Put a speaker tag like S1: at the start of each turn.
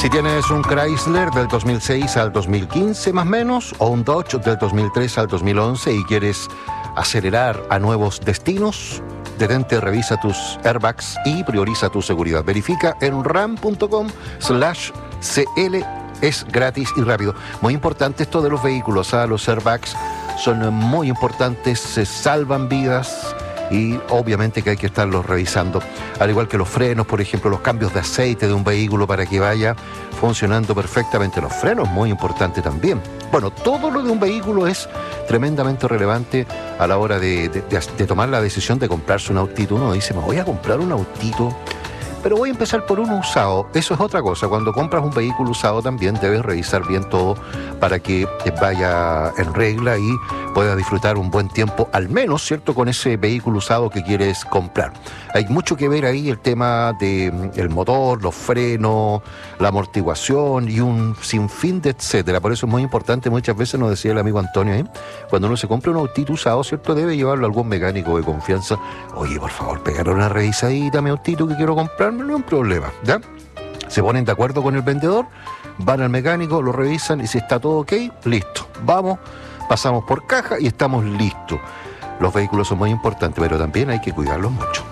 S1: Si tienes un Chrysler del 2006 al 2015 más o menos, o un Dodge del 2003 al 2011 y quieres acelerar a nuevos destinos, detente, revisa tus airbags y prioriza tu seguridad. Verifica en ram.com/cl. Es gratis y rápido. Muy importante esto de los vehículos, ¿eh? Los airbags son muy importantes, se salvan vidas y obviamente que hay que estarlos revisando. Al igual que los frenos, por ejemplo, los cambios de aceite de un vehículo para que vaya funcionando perfectamente. Los frenos, muy importante también. Bueno, todo lo de un vehículo es tremendamente relevante a la hora de tomar la decisión de comprarse un autito. Uno dice, me voy a comprar un autito, pero voy a empezar por uno usado. Eso es otra cosa. Cuando compras un vehículo usado también debes revisar bien todo para que vaya en regla y puedas disfrutar un buen tiempo, al menos, ¿cierto?, con ese vehículo usado que quieres comprar. Hay mucho que ver ahí, el tema del motor, los frenos, la amortiguación y un sinfín de etcétera. Por eso es muy importante, muchas veces nos decía el amigo Antonio, cuando uno se compra un autito usado, ¿cierto?, debe llevarlo a algún mecánico de confianza. Oye, por favor, pegar una revisadita a mi autito que quiero comprarme, no hay un problema, ¿ya? Se ponen de acuerdo con el vendedor, van al mecánico, lo revisan y si está todo ok, listo. Vamos, pasamos por caja y estamos listos. Los vehículos son muy importantes, pero también hay que cuidarlos mucho.